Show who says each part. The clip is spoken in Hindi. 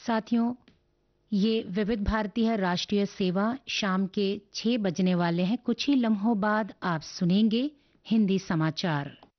Speaker 1: साथियों, ये विविध भारती है राष्ट्रीय सेवा शाम के 6 बजने वाले हैं। कुछ ही लम्हों बाद आप सुनेंगे हिंदी समाचार।